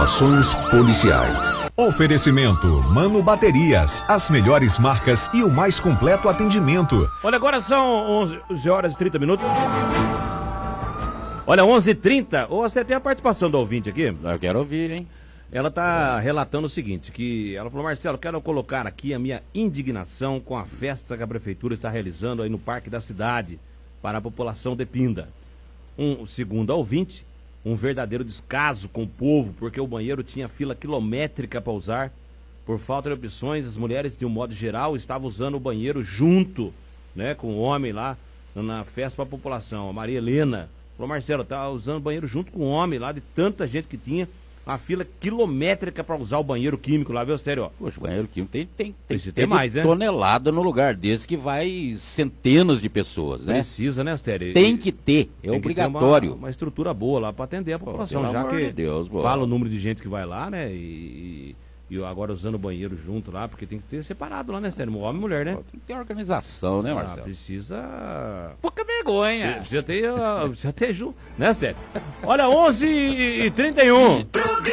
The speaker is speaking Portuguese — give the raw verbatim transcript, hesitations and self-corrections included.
Informações policiais. Oferecimento Mano Baterias, as melhores marcas e o mais completo atendimento. Olha, agora são onze horas e trinta minutos. Olha, onze e trinta. Ô, você tem a participação do ouvinte aqui? Eu quero ouvir, hein? Ela tá relatando o seguinte, que ela falou: Marcelo, quero colocar aqui a minha indignação com a festa que a prefeitura está realizando aí no Parque da Cidade para a população de Pinda. Um, segundo a ouvinte, um verdadeiro descaso com o povo, porque o banheiro tinha fila quilométrica para usar. Por falta de opções, as mulheres, de um modo geral, estavam usando o banheiro junto, né, com o homem lá na festa para a população. A Maria Helena falou: Marcelo, tá usando o banheiro junto com o homem lá, de tanta gente que tinha, uma fila quilométrica para usar o banheiro químico lá, viu, sério, ó. Poxa, o banheiro químico tem, tem, tem, Esse tem tem mais, né? tonelada no lugar desse que vai centenas de pessoas, né? Precisa, né, sério? Tem que ter, é Tem obrigatório. Que ter uma, uma estrutura boa lá para atender a população, Pô, já que de Deus, fala o número de gente que vai lá, né, e, e agora usando o banheiro junto lá, porque tem que ter separado lá, né, sério, homem e mulher, né? Pô, tem que ter organização, né, Marcelo? Ah, precisa... Pouca vergonha. Precisa ter, uh, precisa ter junto, né, sério? Olha, onze e trinta e um.